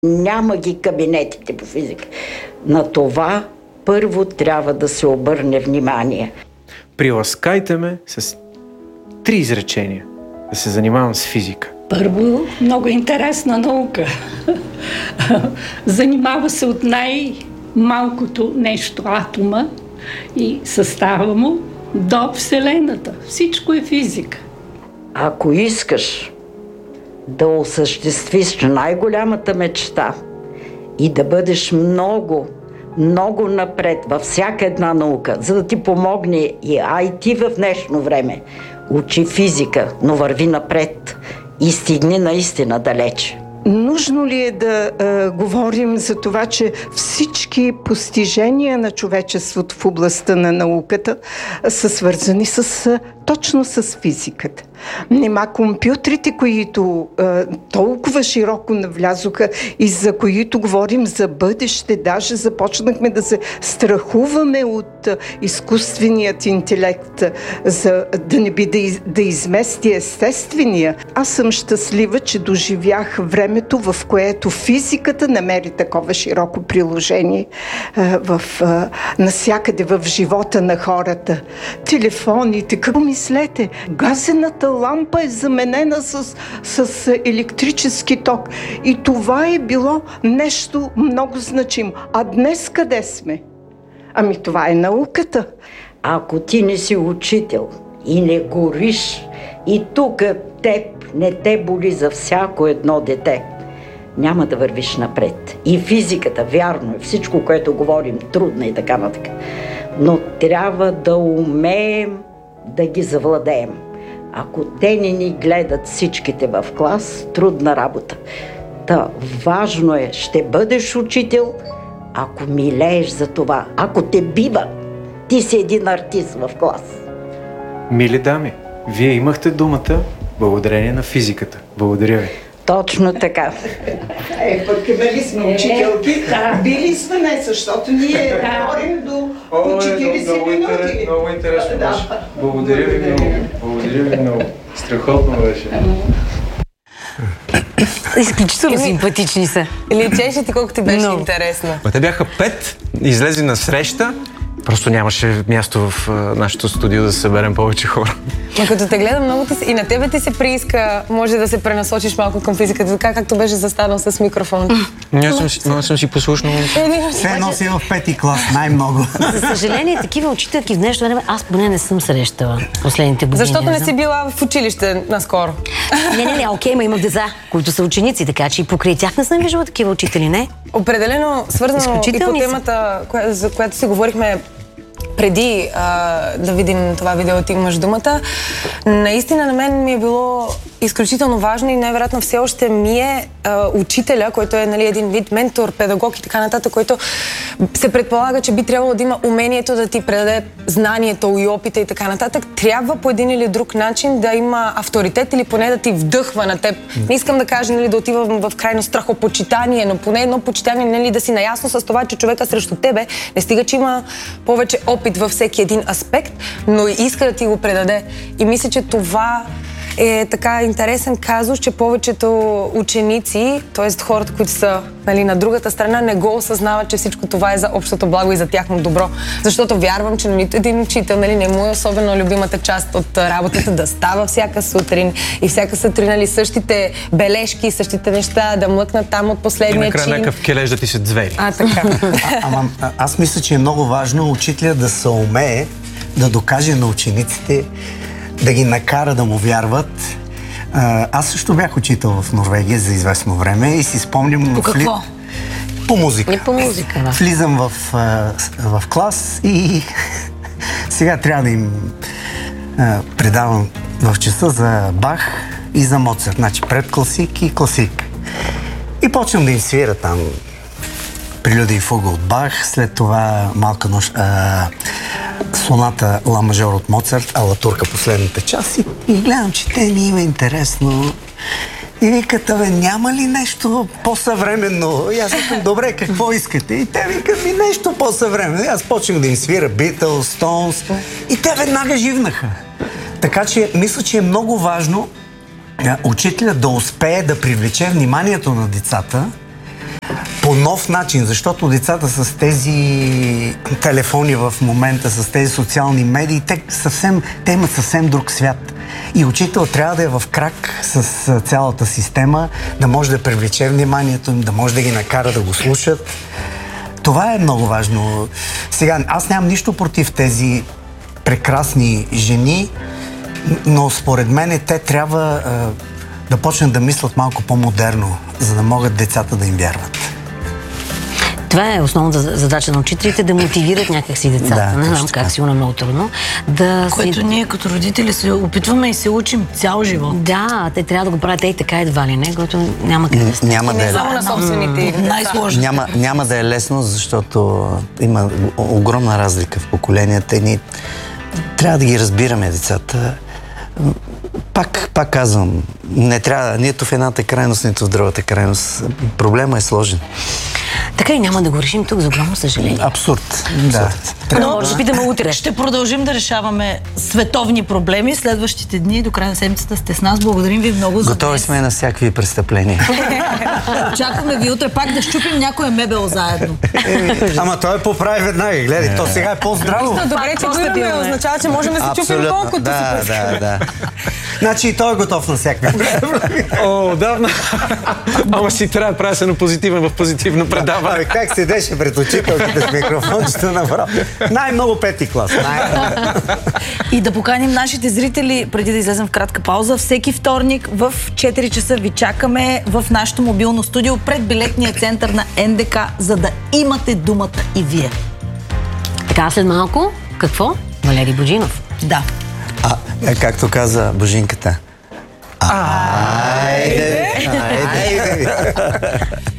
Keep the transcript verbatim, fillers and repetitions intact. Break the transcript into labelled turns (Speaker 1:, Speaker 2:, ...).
Speaker 1: Няма ги кабинетите по физика. На това първо трябва да се обърне внимание.
Speaker 2: Приласкайте ме с три изречения да се занимавам с физика.
Speaker 3: Първо, много интересна наука. Занимава се от най-малкото нещо, атома и състава му, до Вселената. Всичко е физика.
Speaker 1: Ако искаш да осъществиш най-голямата мечта и да бъдеш много, много напред във всяка една наука, за да ти помогне и ай ти в днешно време, учи физика, но върви напред и стигни наистина далеч.
Speaker 4: Нужно ли е да е, говорим за това, че всички постижения на човечеството в областта на науката са свързани с, точно с физиката? Нема компютрите, които е, толкова широко навлязоха и за които говорим за бъдеще, даже започнахме да се страхуваме от е, изкуственият интелект, за да не би да, из, да измести естествения. Аз съм щастлива, че доживях времето, в което физиката намери такова широко приложение е, в, е, насякъде в живота на хората. Телефоните, какво мислете? Газената лампа е заменена с, с електрически ток. И това е било нещо много значимо. А днес къде сме? Ами това е науката.
Speaker 1: Ако ти не си учител и не гориш, и тук теб не те боли за всяко едно дете, няма да вървиш напред. И физиката, вярно е, всичко, което говорим, трудно и така нататък. Но трябва да умеем да ги завладеем. Ако те не ни гледат всичките в клас, трудна работа. Та, важно е, ще бъдеш учител, ако милееш за това. Ако те бива, ти си един артист в клас.
Speaker 2: Мили дами, вие имахте думата благодарение на физиката. Благодаря ви.
Speaker 1: Точно така.
Speaker 4: Е, пък били сме учителки, да. Били сме не, защото ние говорим до четирийсет минути.
Speaker 2: Много интересно беше. Благодаря ви много. Благодаря ви много. Страхотно беше.
Speaker 5: Изключително симпатични са.
Speaker 6: Личеше ти колко ти беше no. интересна.
Speaker 7: Те бяха пет, излезли на среща. Просто нямаше място в uh, нашото студио да съберем повече хора.
Speaker 6: Но като те гледам, много ти и на тебе ти се прииска, може да се пренасочиш малко към физиката, така както беше застанал с микрофон.
Speaker 7: Аз съм, си, съм си послушнал.
Speaker 8: Все едно си в пети клас, най-много.
Speaker 5: За съжаление, такива учителки в днешно време аз поне не съм срещала последните години.
Speaker 6: Защото не си била в училище наскоро.
Speaker 5: Не, не, не, окей, ма имах деца, които са ученици, така че и покрай тях не съм виждала такива учители, не?
Speaker 6: Определено, свързано и по темата, коя, за която си говорихме преди а, да видим това видео, ти имаш думата. Наистина на мен ми е било изключително важно и най-вероятно все още ми е а, учителя, който е, нали, един вид ментор, педагог и така нататък, който се предполага, че би трябвало да има умението да ти предаде знанието и опита и така нататък. Трябва по един или друг начин да има авторитет или поне да ти вдъхва на теб. Не искам да кажа, нали, да отивам в крайно страхопочитание, но поне едно почитание, нали, да си наясно с това, че човека срещу тебе не стига, че има повече опит във всеки един аспект, но иска да ти го предаде. И мисля, че това е така интересен казус, че повечето ученици, т.е. хората, които са, нали, на другата страна, не го осъзнават, че всичко това е за общото благо и за тяхно добро. Защото вярвам, че нито един учител, нали, не му е особено любимата част от работата да става всяка сутрин и всяка сутрин, нали, същите бележки, същите неща, да млъкнат там от последния чин.
Speaker 7: И накрая някакъв кележ да ти се двери.
Speaker 6: А, така.
Speaker 8: а, ама, аз мисля, че е много важно учителя да се умее да докаже на учениците, да ги накара да му вярват. Аз също бях учител в Норвегия за известно време и си спомням...
Speaker 5: По какво?
Speaker 8: Вли... По музика.
Speaker 5: И по музика, да.
Speaker 8: Влизам в, в клас и сега трябва да им предавам в часа за Бах и за Моцарт. Значи пред класик и класик. И почвам да им свира там прелюдия и фуга от Бах, след това малка нощ... А, соната Ла мажор от Моцарт, Ала турка последната част и, и гледам, че те ми има интересно. И викат, бе, няма ли нещо по-съвременно? И аз викам, добре, какво искате? И те викат ми нещо по-съвременно. И аз почнах да им свира Beatles, Stones и те веднага живнаха. Така че мисля, че е много важно учителят да успее да привлече вниманието на децата по нов начин, защото децата с тези телефони в момента, с тези социални медии, те, съвсем, те имат съвсем друг свят. И учител трябва да е в крак с цялата система, да може да привлече вниманието им, да може да ги накара да го слушат. Това е много важно. Сега, аз нямам нищо против тези прекрасни жени, но според мен те трябва а, да почнат да мислят малко по-модерно, за да могат децата да им вярват.
Speaker 5: Това е основната задача на учителите, да мотивират някакси децата.
Speaker 8: Да,
Speaker 5: не знам как, сигурно е много трудно. Да
Speaker 9: Което си... ние като родители се опитваме и се учим цял живот.
Speaker 5: Да, те трябва да го правят и така едва ли не, което няма къде да стане.
Speaker 6: Няма да е... само на собствените.
Speaker 9: Най-сложно.
Speaker 10: Няма, няма да е лесно, защото има огромна разлика в поколенията и ние трябва да ги разбираме децата. Пак, пак казвам, не трябва нито в едната крайност, нито в другата крайност. Проблема е сложен.
Speaker 5: Така и няма да го решим тук, за огромно съжаление.
Speaker 10: Абсурд.
Speaker 8: Да.
Speaker 9: Но
Speaker 5: може да питаме утре.
Speaker 9: Ще продължим да решаваме световни проблеми следващите дни. До края на седмицата сте с нас. Благодарим ви много за днес.
Speaker 10: Готови сме на всякакви престъпления.
Speaker 9: Очакваме ви утре пак да щупим някоя мебел заедно.
Speaker 8: Ама той поправи веднага. Гледай, то сега е по-здраво.
Speaker 6: Добре, че го имаме, означава, че можем да се чупим колкото си
Speaker 10: да, да, да.
Speaker 8: Значи той е готов на всякакви.
Speaker 7: О, давно. Ама си трябва да правя се на позитивен в позитивно предаване.
Speaker 8: Абе, как седеше пред учителките с микрофончета направо? Най-много пети клас.
Speaker 9: И да поканим нашите зрители, преди да излезем в кратка пауза, всеки вторник в четири часа ви чакаме в нашето мобилно студио пред билетния център на Ен Де Ка, за да имате думата и вие.
Speaker 5: Така, след малко, какво? Валери Боджинов.
Speaker 9: Да.
Speaker 10: А, както каза Божинката. Айде! Айде! Айде!